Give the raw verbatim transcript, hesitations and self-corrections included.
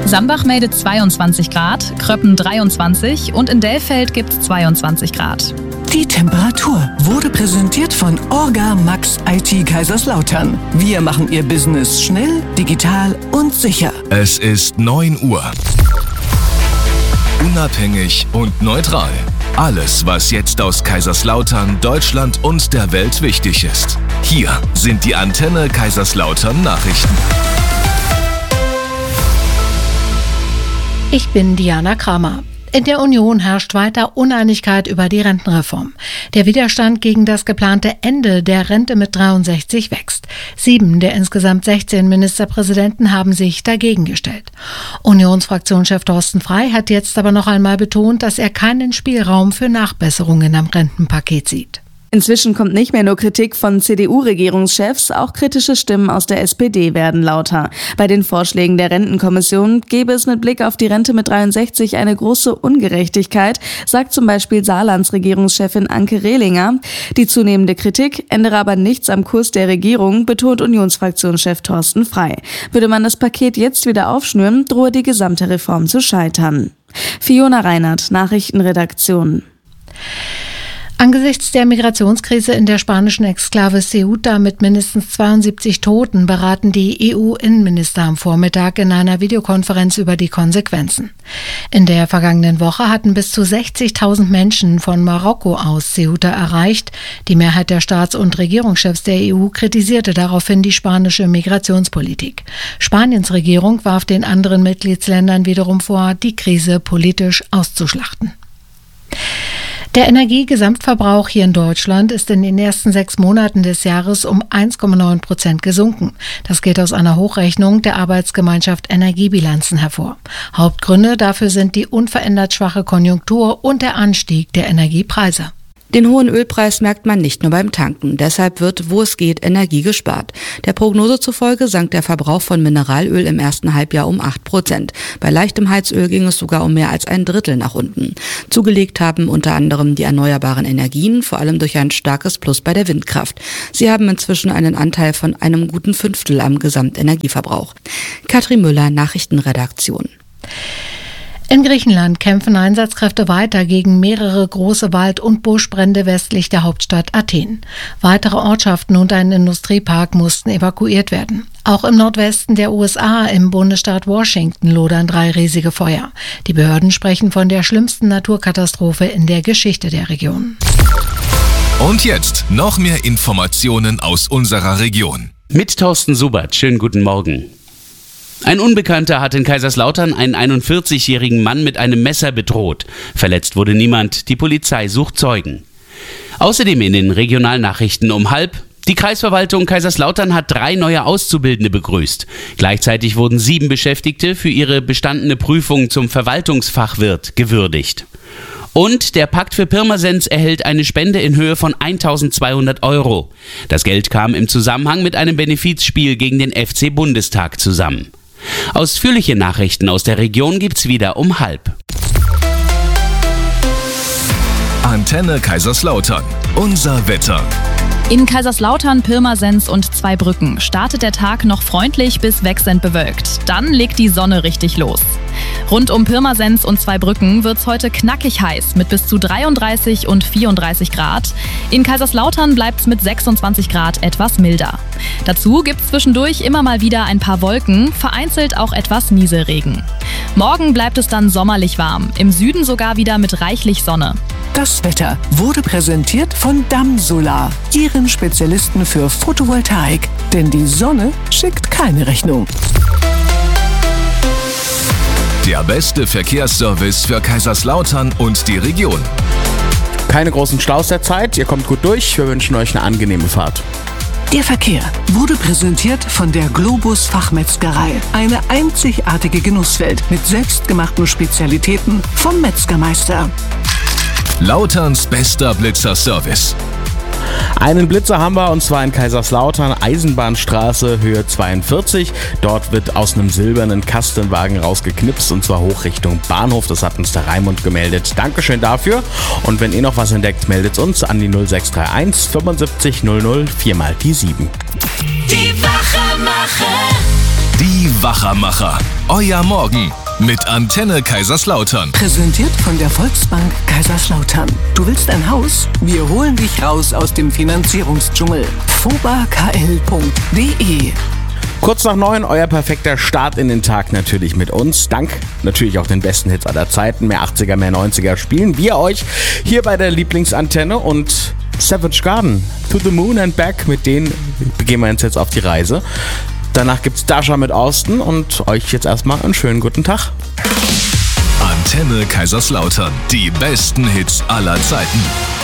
Sambach meldet zweiundzwanzig Grad, Kröppen dreiundzwanzig und in Dellfeld gibt's zweiundzwanzig Grad. Die Temperatur wurde präsentiert von Orga Max I T Kaiserslautern. Wir machen Ihr Business schnell, digital und sicher. Es ist neun Uhr. Unabhängig und neutral. Alles, was jetzt aus Kaiserslautern, Deutschland und der Welt wichtig ist. Hier sind die Antenne Kaiserslautern Nachrichten. Ich bin Diana Kramer. In der Union herrscht weiter Uneinigkeit über die Rentenreform. Der Widerstand gegen das geplante Ende der Rente mit dreiundsechzig wächst. Sieben der insgesamt sechzehn Ministerpräsidenten haben sich dagegen gestellt. Unionsfraktionschef Thorsten Frey hat jetzt aber noch einmal betont, dass er keinen Spielraum für Nachbesserungen am Rentenpaket sieht. Inzwischen kommt nicht mehr nur Kritik von C D U-Regierungschefs, auch kritische Stimmen aus der S P D werden lauter. Bei den Vorschlägen der Rentenkommission gäbe es mit Blick auf die Rente mit dreiundsechzig eine große Ungerechtigkeit, sagt zum Beispiel Saarlands Regierungschefin Anke Rehlinger. Die zunehmende Kritik ändere aber nichts am Kurs der Regierung, betont Unionsfraktionschef Thorsten Frey. Würde man das Paket jetzt wieder aufschnüren, drohe die gesamte Reform zu scheitern. Fiona Reinhardt, Nachrichtenredaktion. Angesichts der Migrationskrise in der spanischen Exklave Ceuta mit mindestens zweiundsiebzig Toten beraten die E U-Innenminister am Vormittag in einer Videokonferenz über die Konsequenzen. In der vergangenen Woche hatten bis zu sechzigtausend Menschen von Marokko aus Ceuta erreicht. Die Mehrheit der Staats- und Regierungschefs der E U kritisierte daraufhin die spanische Migrationspolitik. Spaniens Regierung warf den anderen Mitgliedsländern wiederum vor, die Krise politisch auszuschlachten. Der Energiegesamtverbrauch hier in Deutschland ist in den ersten sechs Monaten des Jahres um eins Komma neun Prozent gesunken. Das geht aus einer Hochrechnung der Arbeitsgemeinschaft Energiebilanzen hervor. Hauptgründe dafür sind die unverändert schwache Konjunktur und der Anstieg der Energiepreise. Den hohen Ölpreis merkt man nicht nur beim Tanken. Deshalb wird, wo es geht, Energie gespart. Der Prognose zufolge sank der Verbrauch von Mineralöl im ersten Halbjahr um acht Prozent. Bei leichtem Heizöl ging es sogar um mehr als ein Drittel nach unten. Zugelegt haben unter anderem die erneuerbaren Energien, vor allem durch ein starkes Plus bei der Windkraft. Sie haben inzwischen einen Anteil von einem guten Fünftel am Gesamtenergieverbrauch. Katrin Müller, Nachrichtenredaktion. In Griechenland kämpfen Einsatzkräfte weiter gegen mehrere große Wald- und Buschbrände westlich der Hauptstadt Athen. Weitere Ortschaften und ein Industriepark mussten evakuiert werden. Auch im Nordwesten der U S A, im Bundesstaat Washington, lodern drei riesige Feuer. Die Behörden sprechen von der schlimmsten Naturkatastrophe in der Geschichte der Region. Und jetzt noch mehr Informationen aus unserer Region. Mit Thorsten Subert, schönen guten Morgen. Ein Unbekannter hat in Kaiserslautern einen einundvierzigjährigen Mann mit einem Messer bedroht. Verletzt wurde niemand, die Polizei sucht Zeugen. Außerdem in den Regionalnachrichten um halb: Die Kreisverwaltung Kaiserslautern hat drei neue Auszubildende begrüßt. Gleichzeitig wurden sieben Beschäftigte für ihre bestandene Prüfung zum Verwaltungsfachwirt gewürdigt. Und der Pakt für Pirmasens erhält eine Spende in Höhe von eintausendzweihundert Euro. Das Geld kam im Zusammenhang mit einem Benefizspiel gegen den F C Bundestag zusammen. Ausführliche Nachrichten aus der Region gibt's wieder um halb. Antenne Kaiserslautern. Unser Wetter. In Kaiserslautern, Pirmasens und Zweibrücken startet der Tag noch freundlich bis wechselnd bewölkt. Dann legt die Sonne richtig los. Rund um Pirmasens und Zweibrücken wird's heute knackig heiß mit bis zu dreiunddreißig und vierunddreißig Grad. In Kaiserslautern bleibt's mit sechsundzwanzig Grad etwas milder. Dazu gibt's zwischendurch immer mal wieder ein paar Wolken, vereinzelt auch etwas Nieselregen. Morgen bleibt es dann sommerlich warm, im Süden sogar wieder mit reichlich Sonne. Das Wetter wurde präsentiert von Damsolar, Ihren Spezialisten für Photovoltaik. Denn die Sonne schickt keine Rechnung. Der beste Verkehrsservice für Kaiserslautern und die Region. Keine großen Staus derzeit, ihr kommt gut durch, wir wünschen euch eine angenehme Fahrt. Der Verkehr wurde präsentiert von der Globus Fachmetzgerei. Eine einzigartige Genusswelt mit selbstgemachten Spezialitäten vom Metzgermeister. Lauterns bester Blitzerservice. Einen Blitzer haben wir, und zwar in Kaiserslautern, Eisenbahnstraße, Höhe zweiundvierzig. Dort wird aus einem silbernen Kastenwagen rausgeknipst, und zwar hoch Richtung Bahnhof. Das hat uns der Raimund gemeldet. Dankeschön dafür. Und wenn ihr noch was entdeckt, meldet uns an die null sechs drei eins fünfundsiebzig null null vier mal die sieben. Die Wachemacher. Die Wachermacher. Euer Morgen mit Antenne Kaiserslautern. Präsentiert von der Volksbank Kaiserslautern. Du willst ein Haus? Wir holen dich raus aus dem Finanzierungsdschungel. fobakl punkt de. Kurz nach neun, euer perfekter Start in den Tag natürlich mit uns. Dank natürlich auch den besten Hits aller Zeiten. Mehr achtziger, mehr neunziger spielen wir euch hier bei der Lieblingsantenne. Und Savage Garden, To the Moon and Back, mit denen begeben wir uns jetzt auf die Reise. Danach gibt's Dasha mit Austin und euch jetzt erstmal einen schönen guten Tag. Antenne Kaiserslautern. Die besten Hits aller Zeiten.